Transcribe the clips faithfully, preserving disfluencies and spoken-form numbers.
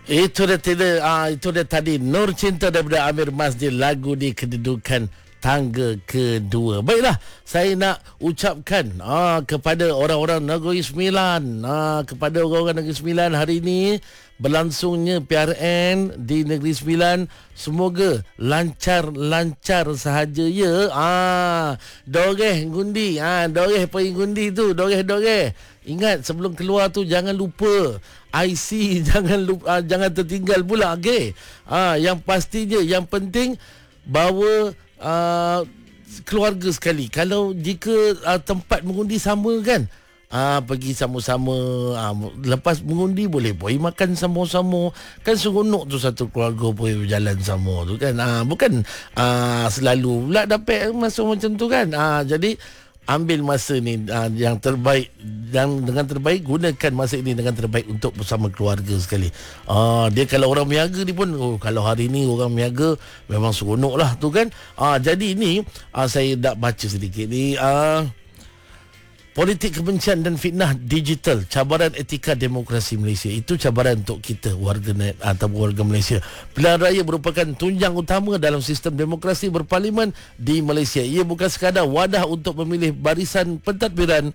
Itu dia tidak, ah, itu dia tadi Nur Cinta daripada Amir Masdi, lagu di kedudukan tangga kedua. Baiklah, saya nak ucapkan ah, kepada orang-orang Negeri Sembilan, ah, kepada orang-orang Negeri Sembilan hari ini berlangsungnya P R N di Negeri Sembilan, semoga lancar-lancar sahaja ya. Ah, doreh gundi, ah, doreh pergi gundi tu, doreh-doreh. Ingat sebelum keluar tu jangan lupa I C, jangan lupa, ah, jangan tertinggal pula, okey. Ah, yang pastinya yang penting bawa uh, keluarga sekali. Kalau jika uh, tempat mengundi sama kan, Ah, pergi sama-sama, ah, lepas mengundi boleh pergi makan sama-sama. Kan seronok tu satu keluarga pergi berjalan sama tu kan. Ah, bukan ah, selalu pula dapat masa macam tu kan. Ah, jadi ambil masa ni ah, yang terbaik, dan dengan terbaik gunakan masa ini dengan terbaik untuk bersama keluarga sekali. Ah, dia kalau orang miaga ni pun, oh, kalau hari ni orang miaga memang seronok lah tu kan. Ah, jadi ni ah, saya nak baca sedikit ni. Ah, Politik kebencian dan fitnah digital, cabaran etika demokrasi Malaysia. Itu cabaran untuk kita warga net atau warga Malaysia. Pilihan raya merupakan tunjang utama dalam sistem demokrasi berparlimen di Malaysia. Ia bukan sekadar wadah untuk memilih barisan pentadbiran,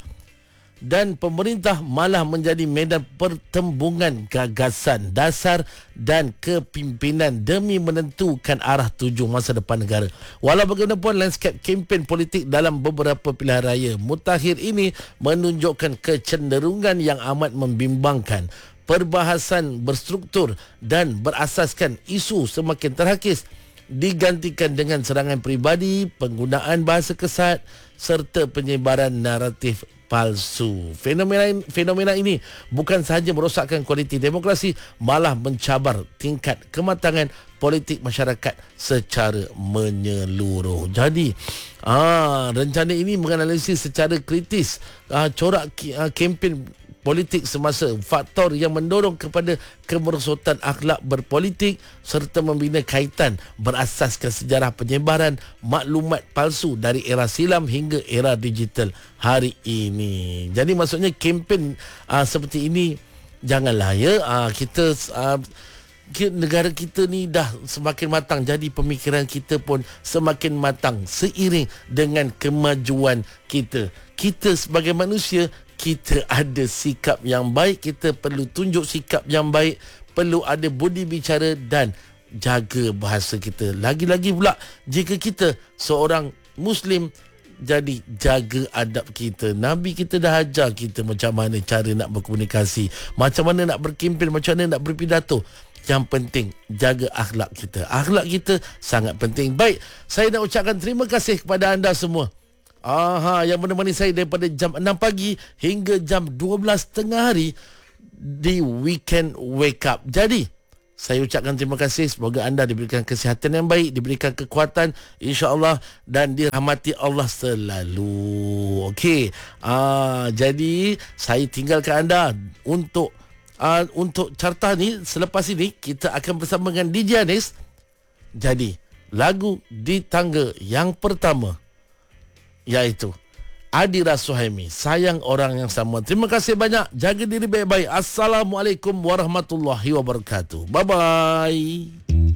dan pemerintah malah menjadi medan pertembungan gagasan dasar dan kepimpinan demi menentukan arah tuju masa depan negara. Walau bagaimanapun, lanskap kempen politik dalam beberapa pilihan raya mutakhir ini menunjukkan kecenderungan yang amat membimbangkan. Perbahasan berstruktur dan berasaskan isu semakin terhakis digantikan dengan serangan peribadi, penggunaan bahasa kesat serta penyebaran naratif palsu. Fenomena, fenomena ini bukan sahaja merosakkan kualiti demokrasi, malah mencabar tingkat kematangan politik masyarakat secara menyeluruh. Jadi, ah, rencana ini menganalisis secara kritis ah, corak ah, kempen politik semasa, faktor yang mendorong kepada kemerosotan akhlak berpolitik serta membina kaitan berasaskan sejarah penyebaran maklumat palsu dari era silam hingga era digital hari ini. Jadi maksudnya kempen uh, seperti ini janganlah ya. Uh, kita uh, negara kita ni dah semakin matang, jadi pemikiran kita pun semakin matang seiring dengan kemajuan kita. Kita sebagai manusia, kita ada sikap yang baik, kita perlu tunjuk sikap yang baik, perlu ada budi bicara dan jaga bahasa kita. Lagi-lagi pula jika kita seorang Muslim, jadi jaga adab kita. Nabi kita dah ajar kita macam mana cara nak berkomunikasi, macam mana nak berkempen, macam mana nak berpidato. Yang penting jaga akhlak kita. Akhlak kita sangat penting. Baik, saya nak ucapkan terima kasih kepada anda semua. Aha, yang menemani saya daripada jam enam pagi hingga jam dua belas tengah hari di Weekend Wake Up. Jadi, saya ucapkan terima kasih. Semoga anda diberikan kesihatan yang baik, diberikan kekuatan insya-Allah, dan dirahmati Allah selalu. Okey. Ah, jadi saya tinggalkan anda untuk uh, untuk carta ni. Selepas ini kita akan bersama dengan D J Anis. Jadi, lagu di tangga yang pertama iaitu Adira Suhaimi, Sayang Orang Yang Sama. Terima kasih banyak. Jaga diri baik-baik. Assalamualaikum warahmatullahi wabarakatuh. Bye-bye.